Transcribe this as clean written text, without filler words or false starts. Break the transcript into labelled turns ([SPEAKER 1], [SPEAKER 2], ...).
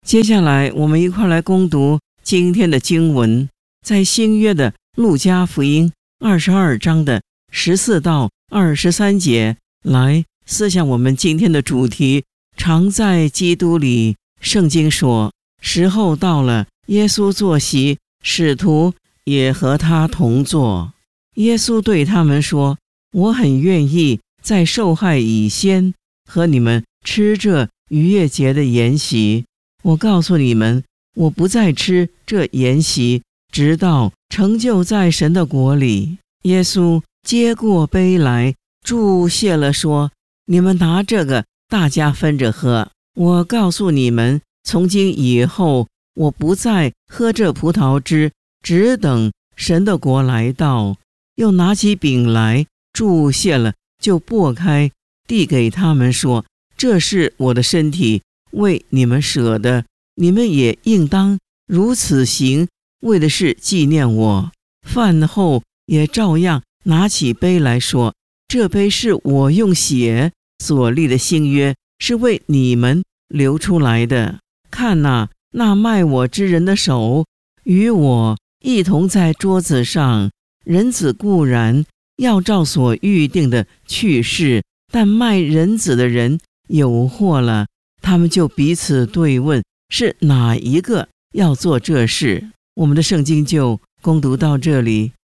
[SPEAKER 1] 接下来我们一块来攻读今天的经文，在新约的路加福音22章的14到23节，来思想我们今天的主题，常在基督里。圣经说，时候到了，耶稣坐席，使徒也和他同坐。耶稣对他们说，我很愿意在受害以先和你们吃这逾越节的筵席。我告诉你们，我不再吃这筵席，直到成就在神的国里。耶稣接过杯来，祝谢了，说，你们拿这个，大家分着喝。我告诉你们，从今以后，我不再喝这葡萄汁，只等神的国来到。又拿起饼来，祝谢了，就擘开，递给他们说，这是我的身体，为你们舍的，你们也应当如此行，为的是纪念我。饭后也照样拿起杯来说，这杯是我用血所立的新约，是为你们流出来的。看哪，那卖我之人的手与我一同在桌子上。人子固然要照所预定的去世，但卖人子的人有祸了。他们就彼此对问，是哪一个要做这事。我们的圣经就攻读到这里。